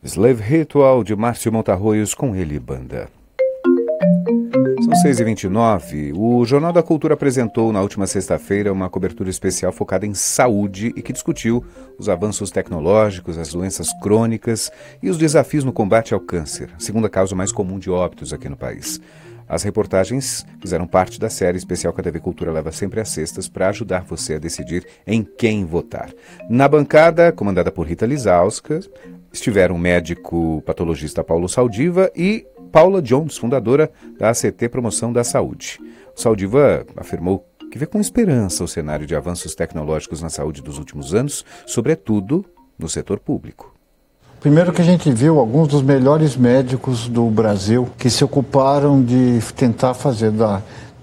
Slave Ritual, de Márcio Montarroios, com ele banda. São 6h29. O Jornal da Cultura apresentou na última sexta-feira uma cobertura especial focada em saúde e que discutiu os avanços tecnológicos, as doenças crônicas e os desafios no combate ao câncer, a segunda causa mais comum de óbitos aqui no país. As reportagens fizeram parte da série especial que a TV Cultura leva sempre às sextas para ajudar você a decidir em quem votar. Na bancada, comandada por Rita Lizauskas, estiveram o médico patologista Paulo Saldiva e Paula Jones, fundadora da ACT Promoção da Saúde. O Saldiva afirmou que vê com esperança o cenário de avanços tecnológicos na saúde dos últimos anos, sobretudo no setor público. Primeiro que a gente viu alguns dos melhores médicos do Brasil que se ocuparam de tentar fazer da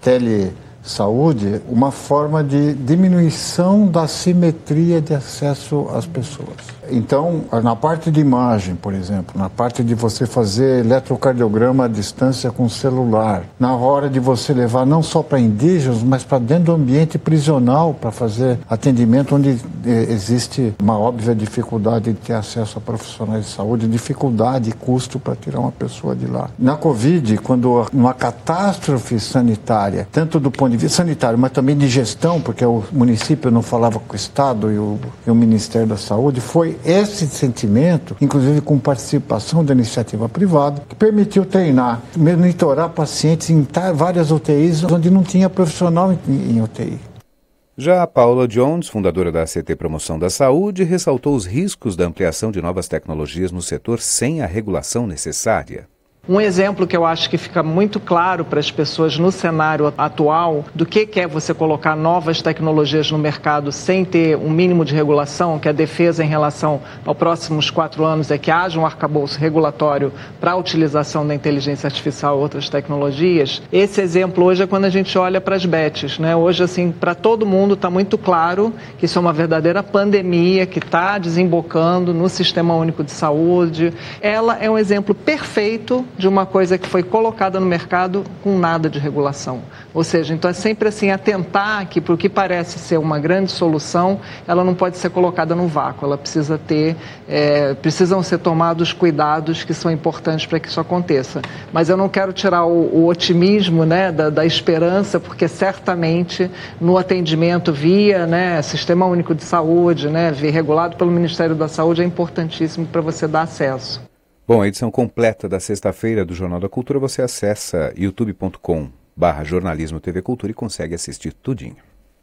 telesaúde uma forma de diminuição da simetria de acesso às pessoas. Então, na parte de imagem, por exemplo, na parte de você fazer eletrocardiograma à distância com celular, na hora de você levar não só para indígenas, mas para dentro do ambiente prisional para fazer atendimento onde existe uma óbvia dificuldade de ter acesso a profissionais de saúde, dificuldade e custo para tirar uma pessoa de lá. Na Covid, quando uma catástrofe sanitária, tanto do ponto de vista sanitário, mas também de gestão, porque o município não falava com o Estado e o Ministério da Saúde, foi esse sentimento, inclusive com participação da iniciativa privada, que permitiu treinar, monitorar pacientes em várias UTIs onde não tinha profissional em UTI. Já a Paula Jones, fundadora da ACT Promoção da Saúde, ressaltou os riscos da ampliação de novas tecnologias no setor sem a regulação necessária. Um exemplo que eu acho que fica muito claro para as pessoas no cenário atual do que é você colocar novas tecnologias no mercado sem ter um mínimo de regulação, que a defesa em relação aos próximos 4 anos é que haja um arcabouço regulatório para a utilização da inteligência artificial e outras tecnologias. Esse exemplo hoje é quando a gente olha para as bets, né? Hoje, assim, para todo mundo está muito claro que isso é uma verdadeira pandemia que está desembocando no Sistema Único de Saúde. Ela é um exemplo perfeito de uma coisa que foi colocada no mercado com nada de regulação. Ou seja, então é sempre assim, atentar que para o que parece ser uma grande solução, ela não pode ser colocada no vácuo, ela precisa ter, precisam ser tomados cuidados que são importantes para que isso aconteça. Mas eu não quero tirar o otimismo, né, da esperança, porque certamente no atendimento via, né, Sistema Único de Saúde, né, regulado pelo Ministério da Saúde, é importantíssimo para você dar acesso. Bom, a edição completa da sexta-feira do Jornal da Cultura você acessa youtube.com/jornalismo TV Cultura e consegue assistir tudinho.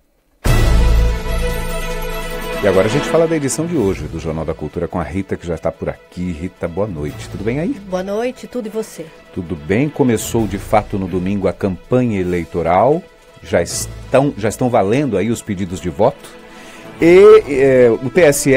E agora a gente fala da edição de hoje do Jornal da Cultura com a Rita, que já está por aqui. Rita, boa noite. Tudo bem aí? Boa noite, tudo e você? Tudo bem. Começou de fato no domingo a campanha eleitoral. Já estão valendo aí os pedidos de voto. E o TSE,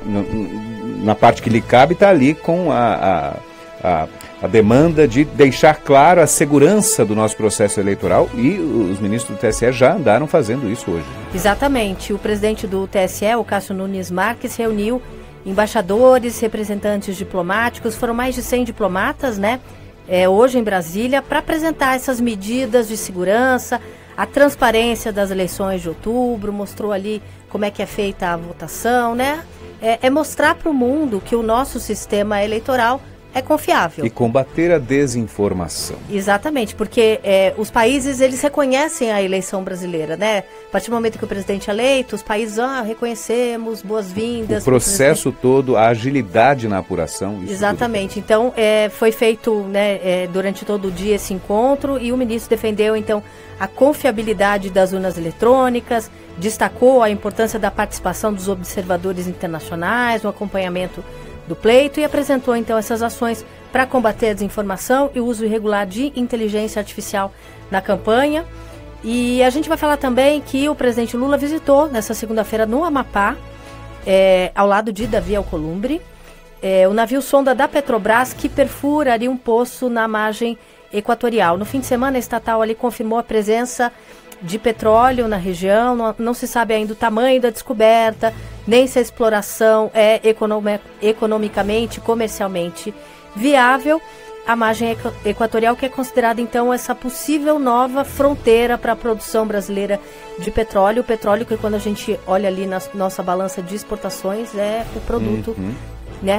na parte que lhe cabe, está ali com a demanda de deixar claro a segurança do nosso processo eleitoral e os ministros do TSE já andaram fazendo isso hoje. Exatamente. O presidente do TSE, o Cássio Nunes Marques, reuniu embaixadores, representantes diplomáticos, foram mais de 100 diplomatas, né, hoje em Brasília, para apresentar essas medidas de segurança, a transparência das eleições de outubro, mostrou ali como é que é feita a votação, né? É mostrar para o mundo que o nosso sistema eleitoral é confiável. E combater a desinformação. Exatamente, porque os países, eles reconhecem a eleição brasileira, né? A partir do momento que o presidente é eleito, os países reconhecemos, boas-vindas. O processo todo, a agilidade na apuração. Isso exatamente, então foi feito, né, durante todo o dia esse encontro e o ministro defendeu então a confiabilidade das urnas eletrônicas, destacou a importância da participação dos observadores internacionais, o acompanhamento do pleito e apresentou então essas ações para combater a desinformação e o uso irregular de inteligência artificial na campanha. E a gente vai falar também que o presidente Lula visitou nessa segunda-feira no Amapá, ao lado de Davi Alcolumbre, o navio sonda da Petrobras que perfura ali um poço na margem equatorial. No fim de semana, a estatal ali confirmou a presença de petróleo na região, não se sabe ainda o tamanho da descoberta, nem se a exploração é economicamente, comercialmente viável. A margem equatorial que é considerada então essa possível nova fronteira para a produção brasileira de petróleo. O petróleo que quando a gente olha ali na nossa balança de exportações é o produto, né,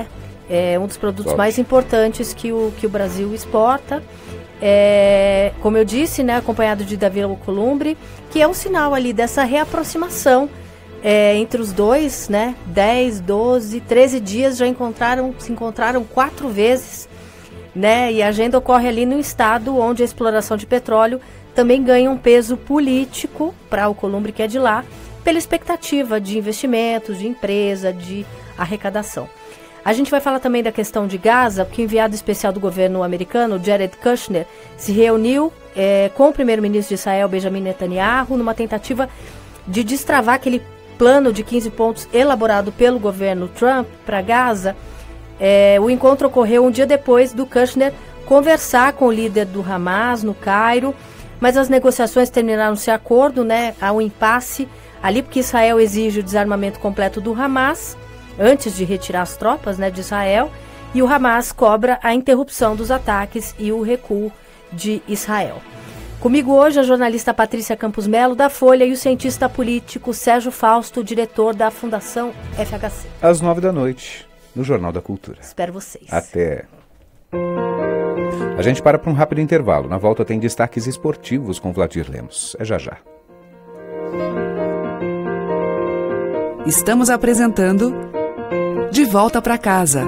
É um dos produtos mais importantes que o Brasil exporta. Como eu disse, né, acompanhado de Davi Alcolumbre, que é um sinal ali dessa reaproximação entre os dois, né? 10, 12, 13 dias se encontraram 4 vezes, né? E a agenda ocorre ali no estado onde a exploração de petróleo também ganha um peso político para Alcolumbre, que é de lá, pela expectativa de investimentos, de empresa, de arrecadação. A gente vai falar também da questão de Gaza, porque o enviado especial do governo americano, Jared Kushner, se reuniu com o primeiro-ministro de Israel, Benjamin Netanyahu, numa tentativa de destravar aquele plano de 15 pontos elaborado pelo governo Trump para Gaza. O encontro ocorreu um dia depois do Kushner conversar com o líder do Hamas no Cairo, mas as negociações terminaram sem acordo, né? Há um impasse ali, porque Israel exige o desarmamento completo do Hamas antes de retirar as tropas, né, de Israel, e o Hamas cobra a interrupção dos ataques e o recuo de Israel. Comigo hoje a jornalista Patrícia Campos Melo, da Folha, e o cientista político Sérgio Fausto, diretor da Fundação FHC. Às 9h, no Jornal da Cultura. Espero vocês. Até. A gente para um rápido intervalo. Na volta tem destaques esportivos com Vladir Lemos. É já já. Estamos apresentando De Volta para Casa.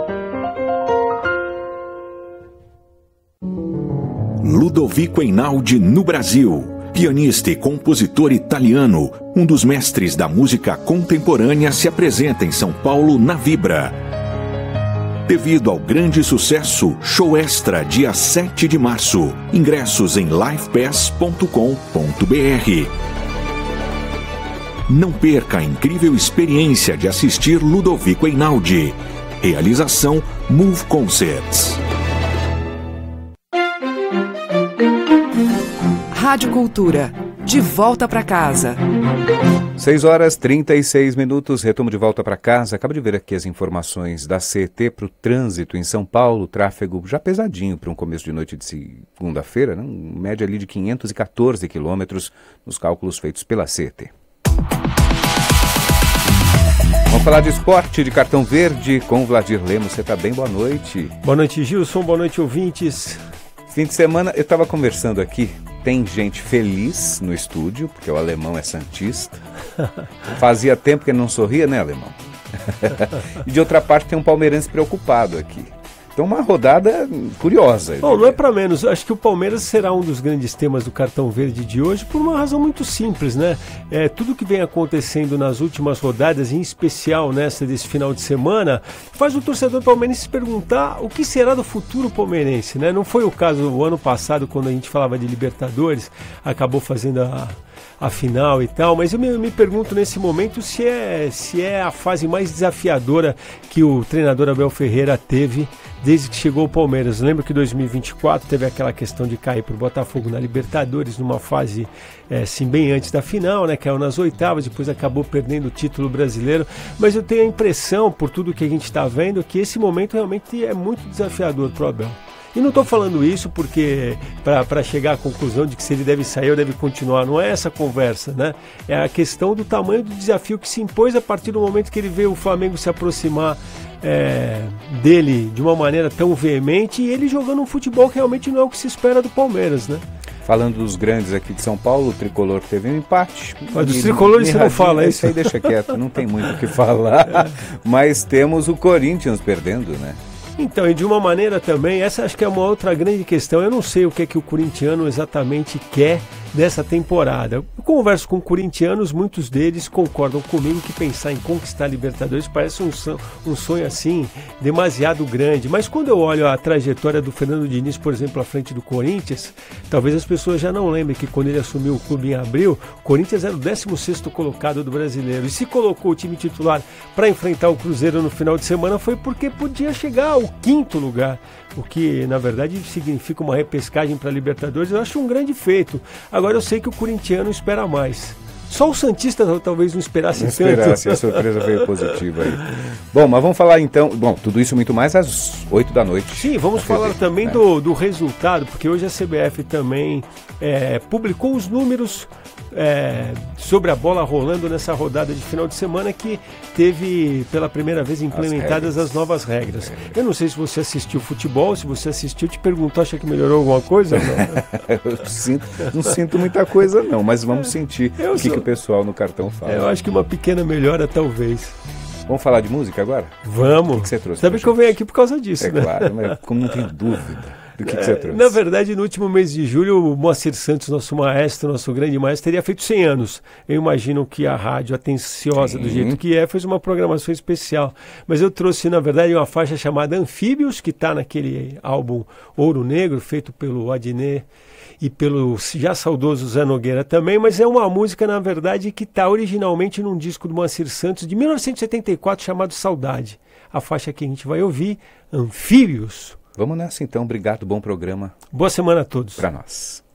Ludovico Einaudi no Brasil. Pianista e compositor italiano, um dos mestres da música contemporânea, se apresenta em São Paulo na Vibra. Devido ao grande sucesso, show extra dia 7 de março. Ingressos em livepass.com.br. Não perca a incrível experiência de assistir Ludovico Einaudi. Realização Move Concerts. Rádio Cultura, de volta para casa. 6h36, retomo de volta para casa. Acabo de ver aqui as informações da CET para o trânsito em São Paulo. Tráfego já pesadinho para um começo de noite de segunda-feira, né? Média ali de 514 quilômetros nos cálculos feitos pela CET. Vamos falar de esporte, de cartão verde com o Vladir Lemos. Você está bem? Boa noite. Boa noite, Gilson. Boa noite, ouvintes. Fim de semana, eu estava conversando aqui, tem gente feliz no estúdio, porque o alemão é santista. Fazia tempo que ele não sorria, né, alemão? E de outra parte tem um palmeirense preocupado aqui. Então uma rodada curiosa. Bom, não é para menos. Acho que o Palmeiras será um dos grandes temas do cartão verde de hoje por uma razão muito simples, né? Tudo que vem acontecendo nas últimas rodadas, em especial nessa desse final de semana, faz o torcedor palmeirense se perguntar o que será do futuro palmeirense, né? Não foi o caso o ano passado, quando a gente falava de Libertadores, acabou fazendo a final e tal, mas eu me pergunto nesse momento se é a fase mais desafiadora que o treinador Abel Ferreira teve desde que chegou ao Palmeiras. Lembro que em 2024 teve aquela questão de cair para o Botafogo na Libertadores, numa fase assim, bem antes da final, né? Caiu nas oitavas, depois acabou perdendo o título brasileiro, mas eu tenho a impressão, por tudo que a gente está vendo, que esse momento realmente é muito desafiador para o Abel. E não estou falando isso porque para chegar à conclusão de que se ele deve sair ou deve continuar, não é essa conversa, né? É a questão do tamanho do desafio que se impôs a partir do momento que ele vê o Flamengo se aproximar dele de uma maneira tão veemente e ele jogando um futebol que realmente não é o que se espera do Palmeiras, né? Falando dos grandes aqui de São Paulo, o Tricolor teve um empate. Mas dos Tricolores você não fala isso? Isso aí deixa quieto, não tem muito o que falar. Mas temos o Corinthians perdendo, né? Então, e de uma maneira também, essa acho que é uma outra grande questão. Eu não sei o que é que o corintiano exatamente quer dessa temporada. Eu converso com corintianos, muitos deles concordam comigo que pensar em conquistar a Libertadores parece um sonho assim, demasiado grande. Mas quando eu olho a trajetória do Fernando Diniz, por exemplo, à frente do Corinthians, talvez as pessoas já não lembrem que quando ele assumiu o clube em abril, o Corinthians era o 16º colocado do brasileiro. E se colocou o time titular para enfrentar o Cruzeiro no final de semana foi porque podia chegar ao 5º lugar. O que, na verdade, significa uma repescagem para a Libertadores. Eu acho um grande feito. Agora eu sei que o corintiano espera mais. Só o santista talvez não esperasse tanto. Não esperasse, a surpresa veio positiva aí. Bom, mas vamos falar então... Bom, tudo isso muito mais às 8 da noite. Sim, vamos falar também do resultado, porque hoje a CBF também publicou os números sobre a bola rolando nessa rodada de final de semana que teve pela primeira vez implementadas as novas regras. Eu não sei se você assistiu futebol, se você assistiu, te perguntou, acha que melhorou alguma coisa? Não sinto muita coisa não, mas vamos sentir o que o pessoal no cartão fala. Eu acho que uma pequena melhora talvez. Vamos falar de música agora? Vamos. O que você trouxe? Sabe que eu venho aqui por causa disso, né? Claro, mas como não tem dúvida. Do que você trouxe? Na verdade, no último mês de julho, o Moacir Santos, nosso maestro, nosso grande maestro, teria feito 100 anos. Eu imagino que a rádio, atenciosa do jeito que fez uma programação especial. Mas eu trouxe, na verdade, uma faixa chamada Anfíbios, que está naquele álbum Ouro Negro, feito pelo Adnet e pelo já saudoso Zé Nogueira também, mas é uma música, na verdade, que está originalmente num disco do Moacir Santos, de 1974, chamado Saudade. A faixa que a gente vai ouvir, Anfíbios. Vamos nessa então, obrigado, bom programa. Boa semana a todos. Para nós.